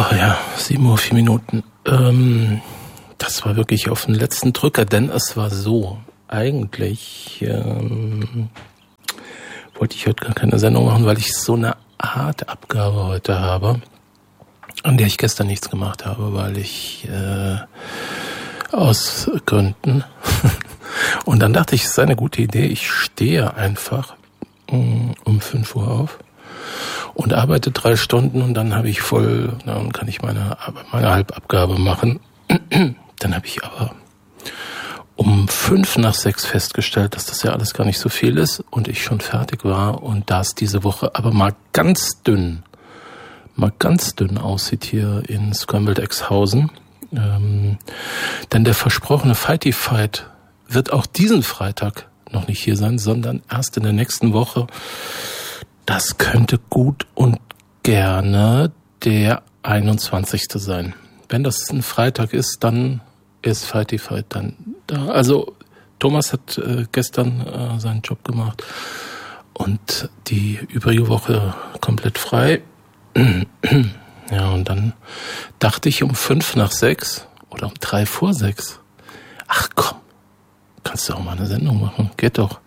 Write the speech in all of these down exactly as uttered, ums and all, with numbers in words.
Ach ja, sieben Uhr, vier Minuten. Ähm, das war wirklich auf den letzten Drücker, denn es war so. Eigentlich ähm, wollte ich heute gar keine Sendung machen, weil ich so eine Art Abgabe heute habe, an der ich gestern nichts gemacht habe, weil ich äh, aus Gründen. Und dann dachte ich, es ist eine gute Idee. Ich stehe einfach um, um fünf Uhr auf und arbeite drei Stunden und dann habe ich voll, dann kann ich meine, meine Halbabgabe machen. Dann habe ich aber um fünf nach sechs festgestellt, dass das ja alles gar nicht so viel ist und ich schon fertig war und da es diese Woche aber mal ganz dünn, mal ganz dünn aussieht hier in Scrambled Eggs Hausen, ähm, denn der versprochene Fighty Fight wird auch diesen Freitag noch nicht hier sein, sondern erst in der nächsten Woche. Das könnte gut und gerne der einundzwanzigste sein. Wenn das ein Freitag ist, dann ist Fighty Fight dann da. Also Thomas hat äh, gestern äh, seinen Job gemacht und die übrige Woche komplett frei. Ja, und dann dachte ich um fünf nach sechs oder um drei vor sechs. Ach komm, kannst du auch mal eine Sendung machen, geht doch.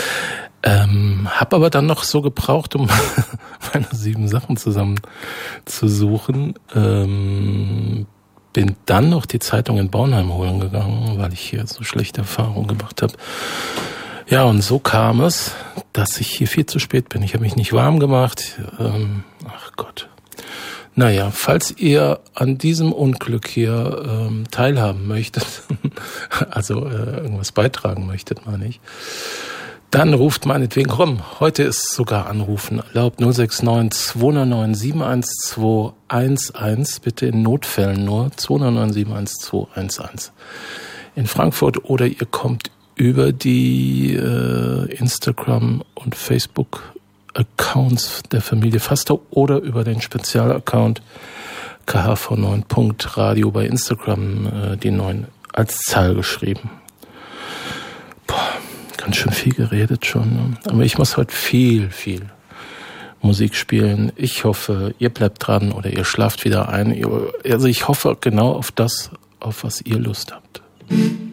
Ähm, hab aber dann noch so gebraucht, um meine sieben Sachen zusammen zu suchen. Ähm, bin dann noch die Zeitung in Bornheim holen gegangen, weil ich hier so schlechte Erfahrungen gemacht habe. Ja, und so kam es, dass ich hier viel zu spät bin. Ich habe mich nicht warm gemacht. Ähm, ach Gott. Naja, falls ihr an diesem Unglück hier ähm, teilhaben möchtet, also äh, irgendwas beitragen möchtet, meine ich, dann ruft meinetwegen, komm, heute ist sogar Anrufen erlaubt, null sechs neun zwei neun neun sieben eins zwei eins eins, bitte in Notfällen nur, zwei neun neun sieben eins zwei eins eins in Frankfurt, oder ihr kommt über die äh, Instagram- und Facebook-Accounts der Familie Faster oder über den Spezialaccount K H V neun Punkt radio bei Instagram, äh, die neun als Zahl geschrieben. Boah. Ganz schön viel geredet schon, ne? Aber ich muss heute viel, viel Musik spielen. Ich hoffe, ihr bleibt dran oder ihr schlaft wieder ein. Also ich hoffe genau auf das, auf was ihr Lust habt.